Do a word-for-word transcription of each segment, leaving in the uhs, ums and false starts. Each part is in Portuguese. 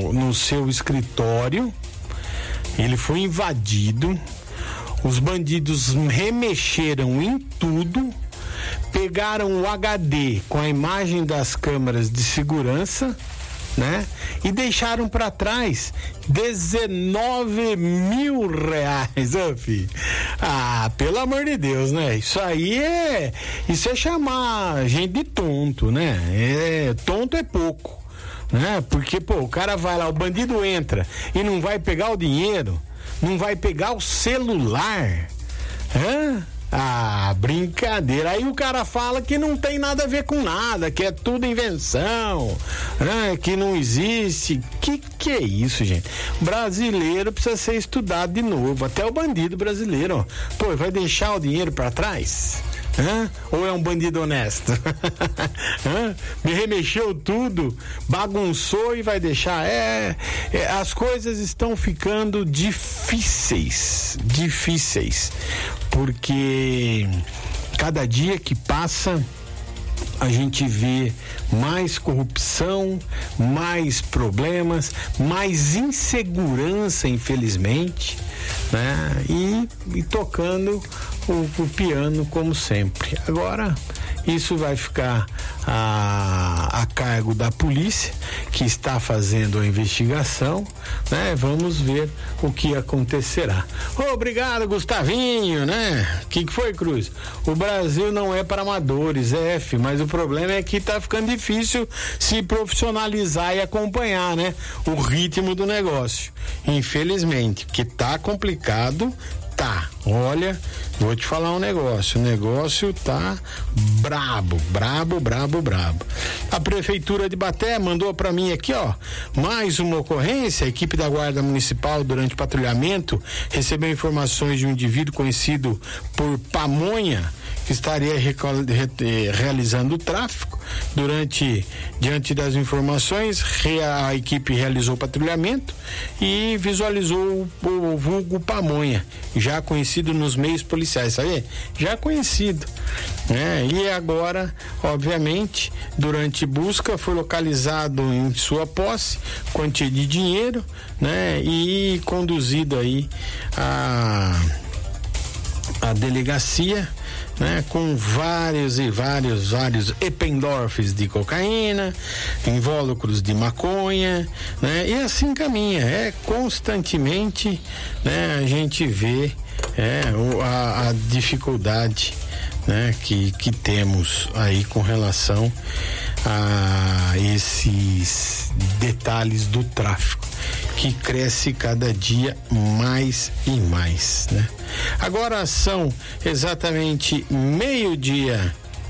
no, no seu escritório, ele foi invadido, os bandidos remexeram em tudo, pegaram o H D com a imagem das câmeras de segurança, né? E deixaram para trás dezenove mil reais, ô filho. Ah, pelo amor de Deus, né? Isso aí é, isso é chamar gente de tonto, né? É, tonto é pouco, né? Porque, pô, o cara vai lá, o bandido entra e não vai pegar o dinheiro, não vai pegar o celular, hã? Ah, brincadeira. Aí o cara fala que não tem nada a ver com nada, que é tudo invenção, né? Que não existe. Que que é isso, gente? Brasileiro precisa ser estudado de novo. Até o bandido brasileiro, ó. Pô, vai deixar o dinheiro pra trás? Hã? Ou é um bandido honesto? Hã? Me remexeu tudo, bagunçou e vai deixar. É, é, as coisas estão ficando difíceis, difíceis, porque cada dia que passa a gente vê mais corrupção, mais problemas, mais insegurança, infelizmente, né? E, e tocando o, o piano como sempre. Agora, isso vai ficar a, a cargo da polícia, que está fazendo a investigação, né? Vamos ver o que acontecerá. Obrigado, Gustavinho, né? O que, que foi, Cruz? O Brasil não é para amadores, é F, mas o problema é que tá ficando difícil se profissionalizar e acompanhar, né? O ritmo do negócio. Infelizmente, porque tá complicado. Tá, olha, vou te falar um negócio, o negócio tá brabo, brabo, brabo, brabo. A Prefeitura de Baté mandou pra mim aqui, ó, mais uma ocorrência. A equipe da Guarda Municipal, durante o patrulhamento, recebeu informações de um indivíduo conhecido por Pamonha, que estaria realizando o tráfico. Durante, diante das informações, a equipe realizou o patrulhamento e visualizou o, o vulgo Pamonha, já conhecido nos meios policiais, sabe? Já conhecido, né? E agora, obviamente, durante busca, foi localizado em sua posse quantia de dinheiro, né? E conduzido aí a a delegacia, né, com vários e vários, vários Eppendorfs de cocaína, invólucros de maconha, né, e assim caminha. É constantemente, né, a gente vê é, a, a dificuldade, né, que, que temos aí com relação a esses detalhes do tráfico, que cresce cada dia mais e mais, né? Agora são exatamente meio-dia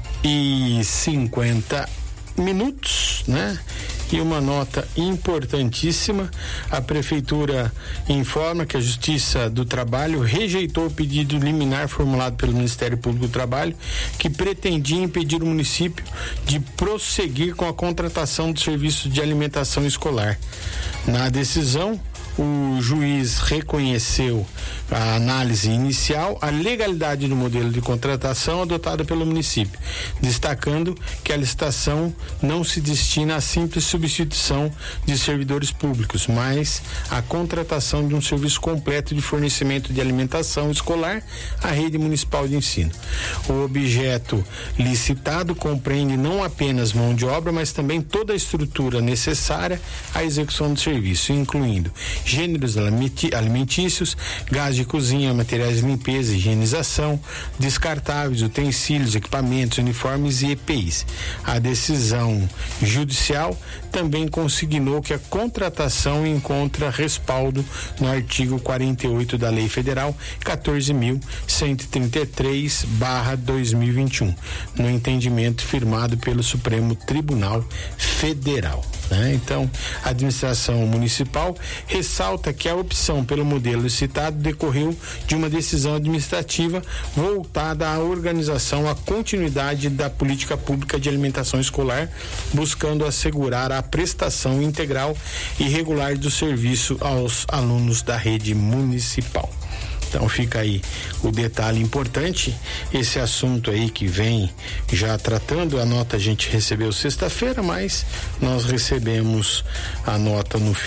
e cinquenta minutos, né? E uma nota importantíssima: a Prefeitura informa que a Justiça do Trabalho rejeitou o pedido liminar formulado pelo Ministério Público do Trabalho, que pretendia impedir o município de prosseguir com a contratação de serviços de alimentação escolar. Na decisão, o juiz reconheceu a análise inicial, a legalidade do modelo de contratação adotado pelo município, destacando que a licitação não se destina à simples substituição de servidores públicos, mas à contratação de um serviço completo de fornecimento de alimentação escolar à rede municipal de ensino. O objeto licitado compreende não apenas mão de obra, mas também toda a estrutura necessária à execução do serviço, incluindo gêneros alimentícios, gás de cozinha, materiais de limpeza, higienização, descartáveis, utensílios, equipamentos, uniformes e E P Is. A decisão judicial também consignou que a contratação encontra respaldo no artigo quarenta e oito da Lei Federal quatorze mil cento e trinta e três barra dois mil e vinte e um, no entendimento firmado pelo Supremo Tribunal Federal, né? Então, a administração municipal ressalta que a opção pelo modelo citado decorreu de uma decisão administrativa voltada à organização, à continuidade da política pública de alimentação escolar, buscando assegurar a prestação integral e regular do serviço aos alunos da rede municipal. Então fica aí o detalhe importante, esse assunto aí que vem já tratando. A nota a gente recebeu sexta-feira, mas nós recebemos a nota no